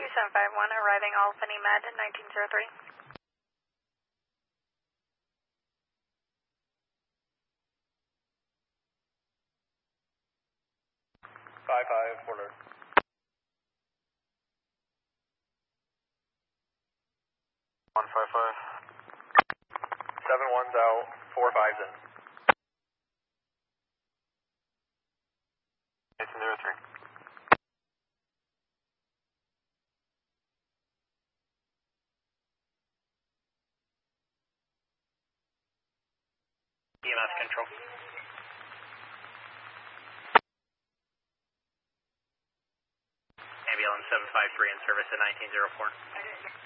2751, arriving Albany Med 1903. 55, forward. 155. 7-1's out, 4-5's in. 1803. EMS control. Ambulance 753 in service at 1904.